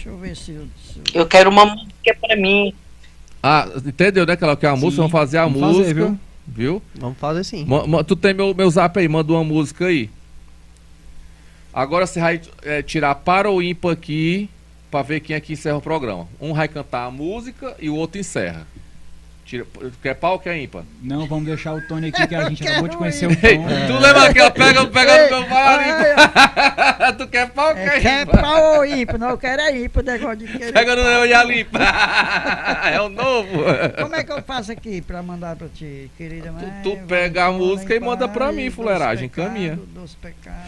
Deixa eu ver se Eu quero uma música pra mim. Ah, entendeu, né? Que ela quer a música, vamos fazer a música. Viu? Vamos fazer sim. Tu tem meu zap aí, manda uma música aí. Agora você vai tirar para ou ímpar aqui, pra ver quem é que encerra o programa. Um vai cantar a música e o outro encerra. Quer pau ou quer ímpar? Não, vamos deixar o Tony aqui, que a gente acabou de conhecer o Ei, Tony. tu lembra aquela pega no meu marido? Tu quer pau ou quer quer ímpar? pau ou ímpar? Não, eu quero é ímpar, o negócio de querer. Pega no meu e a limpa. É o novo. Como é que eu faço aqui pra mandar pra ti, querida mãe? Tu pega a música e manda pra mim, fuleiragem, caminha. Dos pecados.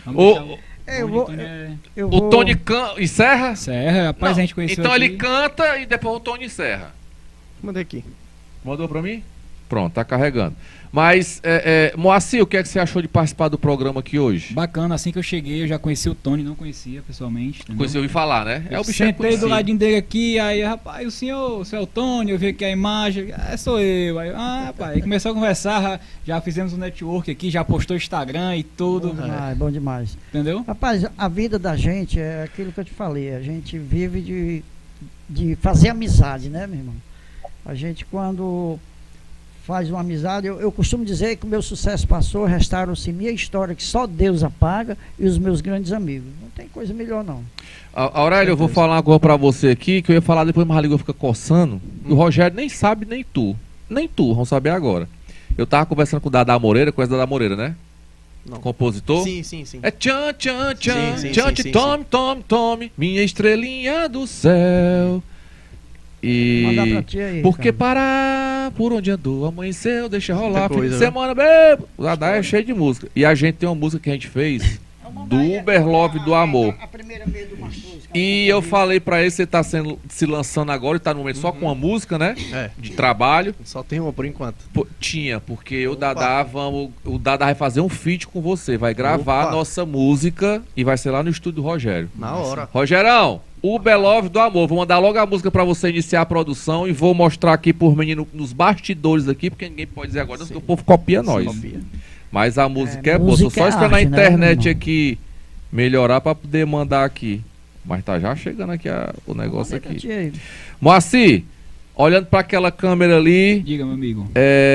O Tony encerra? Encerra, rapaz, Não, a gente conheceu então aqui. ele canta e depois o Tony encerra. Mandei aqui. Mandou pra mim? Pronto, tá carregando. Mas, Moacir, o que é que você achou de participar do programa aqui hoje? Bacana, assim que eu cheguei, eu já conheci o Tony, não conhecia pessoalmente. Conheci, ouvi falar, né? Eu o bicho sentei do ladinho dele aqui, aí, rapaz, o senhor é o Tony, eu vi aqui a imagem, sou eu. Aí, rapaz, aí começou a conversar, já fizemos um network aqui, já postou Instagram e tudo. Bom demais. Entendeu? Rapaz, a vida da gente é aquilo que eu te falei, a gente vive de fazer amizade, né, meu irmão? A gente, quando faz uma amizade, eu costumo dizer que o meu sucesso passou, restaram-se minha história, que só Deus apaga, e os meus grandes amigos. Não tem coisa melhor, não. Aurélio, eu vou falar agora pra você aqui, que eu ia falar depois, mas a língua fica coçando. E o Rogério nem sabe, nem tu. Nem tu, vamos saber agora. Eu tava conversando com o Dada Moreira, conhece o Dada Moreira, né? Não. Compositor? Sim. É tchan, tchan, tchan, Sim, tchan, sim, tome, tome, tome, minha estrelinha do céu. Mandar pra E ti aí, porque cara. parar por onde andou, amanheceu, deixa rolar, fim de coisa, né? semana, bebo. O Dada é cheio de música. E a gente tem uma música que a gente fez do Uber Love do Amor. A primeira meia do Marcos. E eu falei pra ele, você tá se lançando agora e tá no momento só com uma música, né? De trabalho. Só tem uma por enquanto. Tinha, porque o Dada vai fazer um feat com você, vai gravar a nossa música e vai ser lá no estúdio do Rogério. Na hora. Rogerão, Uber Love do Amor, vou mandar logo a música pra você iniciar a produção e vou mostrar aqui por menino nos bastidores aqui, porque ninguém pode dizer agora, porque o povo copia nós. Copia. Mas a música é boa, tô música só é esperando a arte, né, internet meu irmão? aqui melhorar pra poder mandar aqui. Mas tá já chegando aqui o negócio Mandei pra aqui. ti aí. Moacir, olhando pra aquela câmera ali, Diga, meu amigo.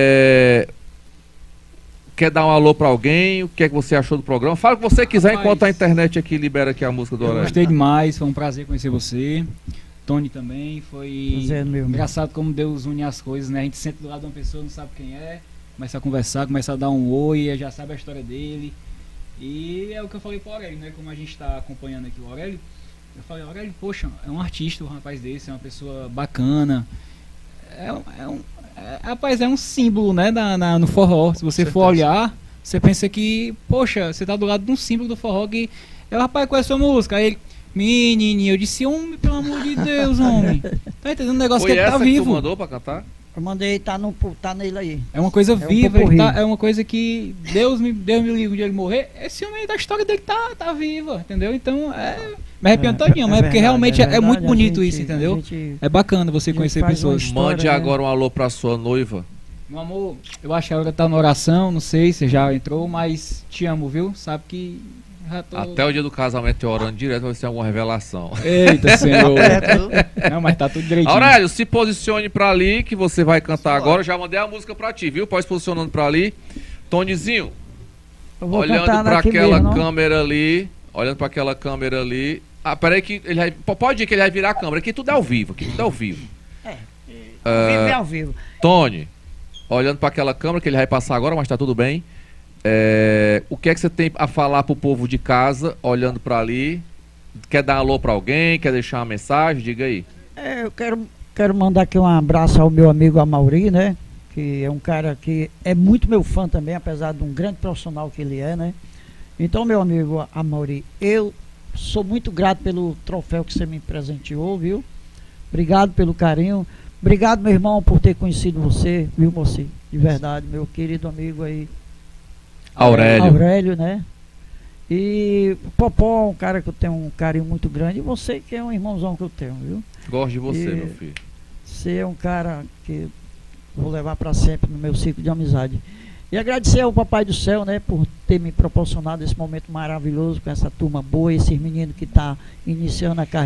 quer dar um alô pra alguém? O que é que você achou do programa? Fala o que você quiser Rapaz, enquanto a internet aqui libera aqui a música do Eu Aurélio. gostei demais, foi um prazer conhecer você. Tony também, foi Prazer, meu irmão. engraçado como Deus une as coisas, né? A gente senta do lado de uma pessoa, não sabe quem é, começa a conversar, começa a dar um oi, já sabe a história dele. E é o que eu falei pro Aurélio, né? Como a gente tá acompanhando aqui o Aurélio, eu falei, Aurélio, poxa, é um artista, um rapaz desse, é uma pessoa bacana. Rapaz, é um símbolo, né, no forró. Se você for olhar, você pensa que, poxa, você tá do lado de um símbolo do forró que é o rapaz com a sua música. Aí ele, menininho, eu disse, homem, pelo amor de Deus, homem. Tá entendendo um negócio Foi que ele tá essa que tu vivo. mandou pra cantar? Eu mandei, tá nele aí. É uma coisa um viva, popurrí. é uma coisa que Deus me livre de ele morrer. Esse homem da história dele tá viva, entendeu? Então, me arrependo todinho, mas é porque verdade, realmente é verdade, muito bonito a gente- isso, entendeu? a gente- É bacana você a gente conhecer faz uma pessoas. história, Mande né? agora um alô pra sua noiva. Meu amor, eu acho que a hora tá na oração, não sei se já entrou, mas te amo, viu? Sabe que já tô... Até o dia do casamento eu orando direto pra ver se tem alguma revelação. Eita, Senhor. Não, mas tá tudo direitinho. Aurélio, se posicione pra ali que você vai cantar agora. Já mandei a música pra ti, viu? Pode se posicionando pra ali. Tonizinho, Eu vou olhando cantar pra daqui aquela mesmo, não? câmera ali. Olhando pra aquela câmera ali. Ah, peraí que ele vai... Pode ir que ele vai virar a câmera. Aqui tudo é ao vivo. Aqui tudo é ao vivo. Vive ao vivo. Tony, olhando pra aquela câmera que ele vai passar agora, mas tá tudo bem. O que é que você tem a falar pro povo de casa, olhando pra ali? Quer dar um alô pra alguém? Quer deixar uma mensagem? Diga aí. Eu quero mandar aqui um abraço ao meu amigo Amauri, né? Que é um cara que é muito meu fã também, apesar de um grande profissional que ele é, né? Então, meu amigo Amauri, eu sou muito grato pelo troféu que você me presenteou, viu? Obrigado pelo carinho. Obrigado, meu irmão, por ter conhecido você, viu, você? De verdade, meu querido amigo aí. Aurélio, né? E Popó, um cara que eu tenho um carinho muito grande. E você que é um irmãozão que eu tenho, viu? Gosto de você, E meu filho. Você é um cara que vou levar para sempre no meu ciclo de amizade. E agradecer ao Papai do Céu, né, por ter me proporcionado esse momento maravilhoso com essa turma boa, esses meninos que estão iniciando a carreira.